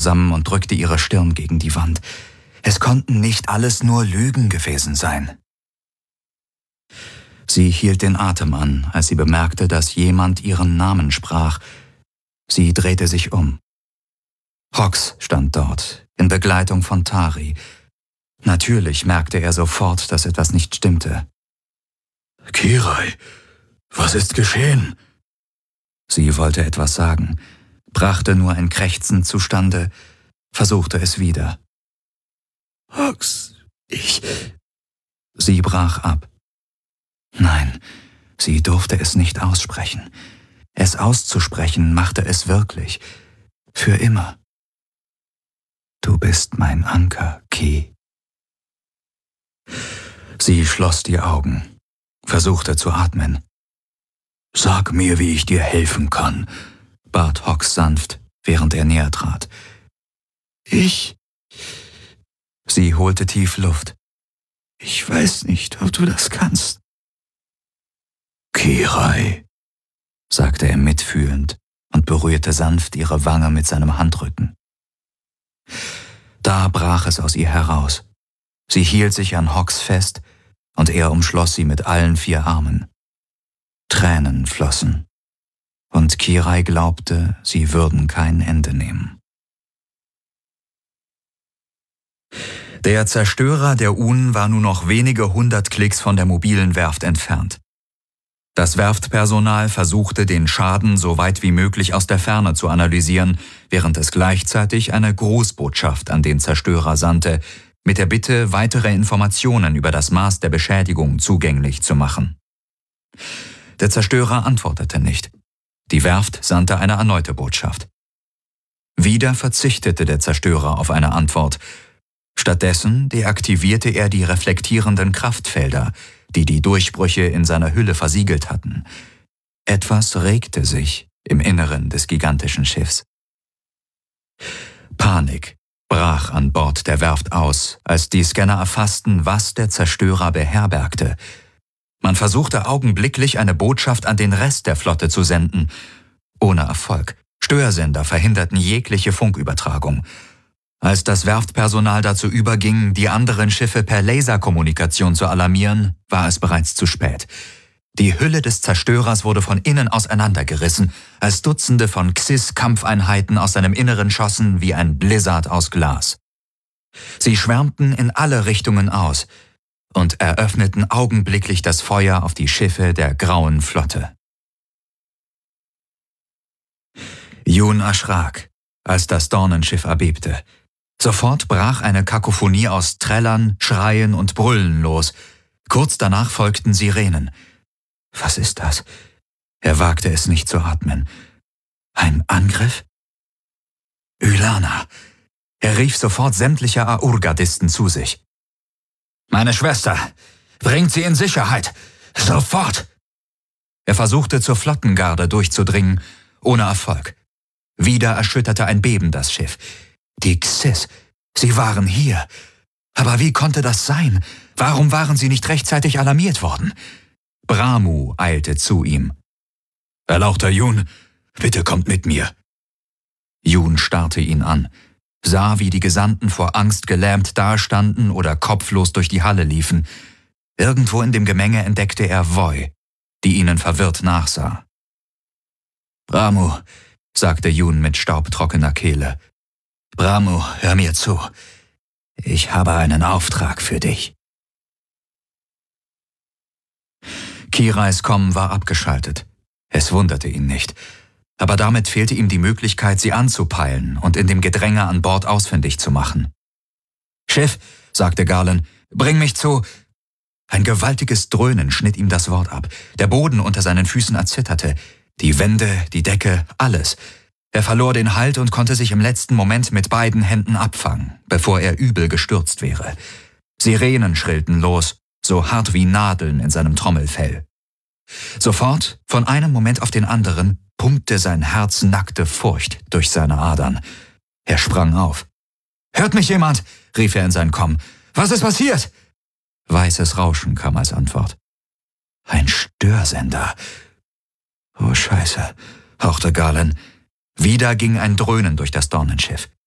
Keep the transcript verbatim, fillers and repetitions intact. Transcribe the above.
zusammen und drückte ihre Stirn gegen die Wand. Es konnten nicht alles nur Lügen gewesen sein. Sie hielt den Atem an, als sie bemerkte, dass jemand ihren Namen sprach. Sie drehte sich um. Hawks stand dort, in Begleitung von Tari. Natürlich merkte er sofort, dass etwas nicht stimmte. »Kirai, was ist geschehen?« Sie wollte etwas sagen, brachte nur ein Krächzen zustande, versuchte es wieder. »Hawks, ich...« Sie brach ab. Nein, sie durfte es nicht aussprechen. Es auszusprechen machte es wirklich. Für immer. »Du bist mein Anker, Ki.« Sie schloss die Augen, versuchte zu atmen. »Sag mir, wie ich dir helfen kann«, bat Hawks sanft, während er näher trat. »Ich...« Sie holte tief Luft. »Ich weiß nicht, ob du das kannst.« »Kirai«, sagte er mitfühlend und berührte sanft ihre Wange mit seinem Handrücken. Da brach es aus ihr heraus. Sie hielt sich an Hawks fest und er umschloss sie mit allen vier Armen. Tränen flossen und Kirai glaubte, sie würden kein Ende nehmen. Der Zerstörer der Un war nur noch wenige hundert Klicks von der mobilen Werft entfernt. Das Werftpersonal versuchte, den Schaden so weit wie möglich aus der Ferne zu analysieren, während es gleichzeitig eine Grußbotschaft an den Zerstörer sandte, mit der Bitte, weitere Informationen über das Maß der Beschädigung zugänglich zu machen. Der Zerstörer antwortete nicht. Die Werft sandte eine erneute Botschaft. Wieder verzichtete der Zerstörer auf eine Antwort. Stattdessen deaktivierte er die reflektierenden Kraftfelder, die die Durchbrüche in seiner Hülle versiegelt hatten. Etwas regte sich im Inneren des gigantischen Schiffs. Panik brach an Bord der Werft aus, als die Scanner erfassten, was der Zerstörer beherbergte. Man versuchte augenblicklich, eine Botschaft an den Rest der Flotte zu senden. Ohne Erfolg. Störsender verhinderten jegliche Funkübertragung. Als das Werftpersonal dazu überging, die anderen Schiffe per Laserkommunikation zu alarmieren, war es bereits zu spät. Die Hülle des Zerstörers wurde von innen auseinandergerissen, als Dutzende von Xys-Kampfeinheiten aus seinem Inneren schossen wie ein Blizzard aus Glas. Sie schwärmten in alle Richtungen aus und eröffneten augenblicklich das Feuer auf die Schiffe der Grauen Flotte. Jun erschrak, als das Dornenschiff erbebte. Sofort brach eine Kakophonie aus Trällern, Schreien und Brüllen los. Kurz danach folgten Sirenen. Was ist das? Er wagte es nicht zu atmen. Ein Angriff? Ylana. Er rief sofort sämtliche Aur-Gardisten zu sich. »Meine Schwester, bringt sie in Sicherheit! Sofort!« Er versuchte zur Flottengarde durchzudringen, ohne Erfolg. Wieder erschütterte ein Beben das Schiff. Die Xys, sie waren hier. Aber wie konnte das sein? Warum waren sie nicht rechtzeitig alarmiert worden? Bramu eilte zu ihm. »Erlauchter Jun, bitte kommt mit mir.« Jun starrte ihn an, sah, wie die Gesandten vor Angst gelähmt dastanden oder kopflos durch die Halle liefen. Irgendwo in dem Gemenge entdeckte er Voi, die ihnen verwirrt nachsah. »Bramu«, sagte Jun mit staubtrockener Kehle. »Bramu, hör mir zu. Ich habe einen Auftrag für dich.« Kirais Komm war abgeschaltet. Es wunderte ihn nicht. Aber damit fehlte ihm die Möglichkeit, sie anzupeilen und in dem Gedränge an Bord ausfindig zu machen. »Schiff«, sagte Garland, »bring mich zu...« Ein gewaltiges Dröhnen schnitt ihm das Wort ab. Der Boden unter seinen Füßen erzitterte. Die Wände, die Decke, alles. Er verlor den Halt und konnte sich im letzten Moment mit beiden Händen abfangen, bevor er übel gestürzt wäre. Sirenen schrillten los, so hart wie Nadeln in seinem Trommelfell. Sofort, von einem Moment auf den anderen, pumpte sein Herz nackte Furcht durch seine Adern. Er sprang auf. »Hört mich jemand?« rief er in sein Komm. »Was ist passiert?« Weißes Rauschen kam als Antwort. »Ein Störsender.« »Oh Scheiße«, hauchte Galen. Wieder ging ein Dröhnen durch das Dornenschiff.